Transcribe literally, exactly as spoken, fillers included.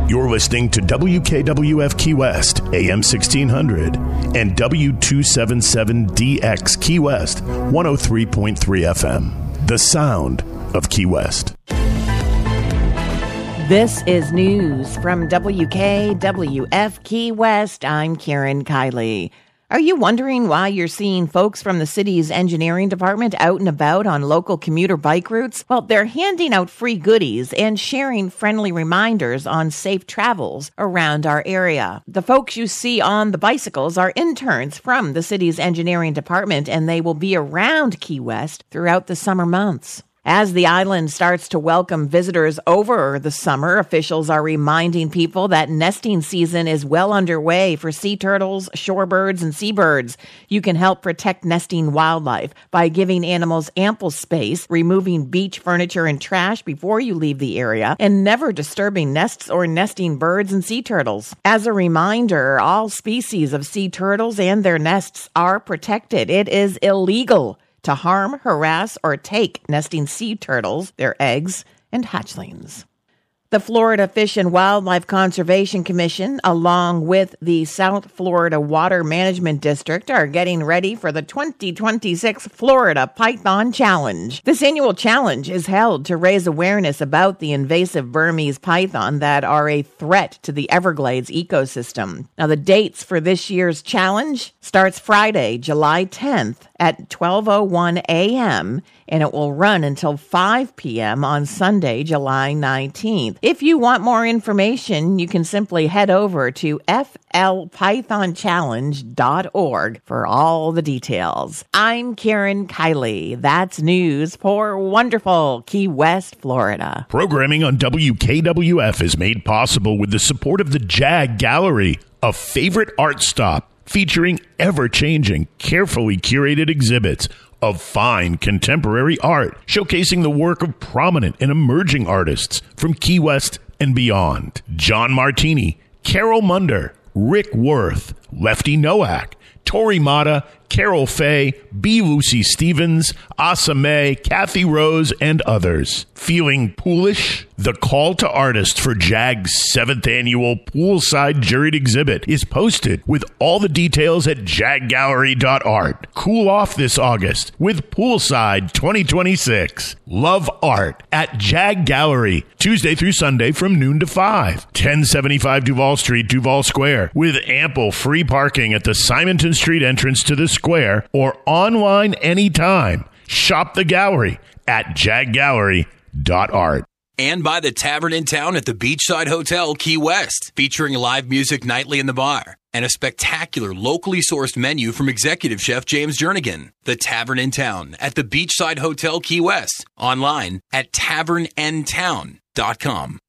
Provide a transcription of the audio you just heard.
You're listening to W K W F Key West, A M sixteen hundred, and W two seventy-seven D X Key West, one oh three point three F M. The sound of Key West. This is news from W K W F Key West. I'm Karen Kiley. Are you wondering why you're seeing folks from the city's engineering department out and about on local commuter bike routes? Well, they're handing out free goodies and sharing friendly reminders on safe travels around our area. The folks you see on the bicycles are interns from the city's engineering department, and they will be around Key West throughout the summer months. As the island starts to welcome visitors over the summer, officials are reminding people that nesting season is well underway for sea turtles, shorebirds, and seabirds. You can help protect nesting wildlife by giving animals ample space, removing beach furniture and trash before you leave the area, and never disturbing nests or nesting birds and sea turtles. As a reminder, all species of sea turtles and their nests are protected. It is illegal to harm, harass, or take nesting sea turtles, their eggs, and hatchlings. The Florida Fish and Wildlife Conservation Commission, along with the South Florida Water Management District, are getting ready for the twenty twenty-six Florida Python Challenge. This annual challenge is held to raise awareness about the invasive Burmese python that are a threat to the Everglades ecosystem. Now, the dates for this year's challenge starts Friday, July tenth at twelve oh one a.m., and it will run until five p.m. on Sunday, July nineteenth. If you want more information, you can simply head over to f l python challenge dot org for all the details. I'm Karen Kiley. That's news for wonderful Key West, Florida. Programming on W K W F is made possible with the support of the JAG Gallery, a favorite art stop featuring ever-changing, carefully curated exhibits of fine contemporary art, showcasing the work of prominent and emerging artists from Key West and beyond. John Martini, Carol Munder, Rick Worth, Lefty Nowak, Tori Mata, Carol Fay, B. Lucy Stevens, Asa May, Kathy Rose, and others. Feeling poolish? The call to artists for JAG's seventh annual Poolside Juried Exhibit is posted with all the details at jag gallery dot art. Cool off this August with Poolside twenty twenty-six. Love art at JAG Gallery, Tuesday through Sunday from noon to five. ten seventy-five Duval Street, Duval Square, with ample free parking at the Simonton Street entrance to the square or online anytime. Shop the gallery at jag gallery dot art. And by the Tavern in Town at the Beachside Hotel, Key West, featuring live music nightly in the bar and a spectacular locally sourced menu from executive chef James Jernigan. The Tavern in Town at the Beachside Hotel, Key West, online at tavern n town dot com.